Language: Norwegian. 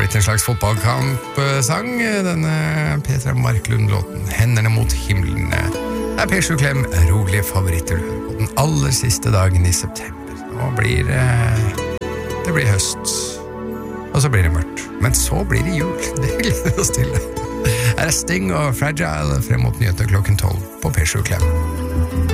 blitt en slags fotballkampsang, denne Petra Marklund-låten, Hendene mot himmelen. Det P7 Klem, rolige favoritter du hører på den aller siste dagen i september. Nå blir det blir høst, og så blir det mørkt. Men så blir det jul, det gleder oss til. Her Sting og Fragile frem mot nyheter klokken 12 på P7 Klem.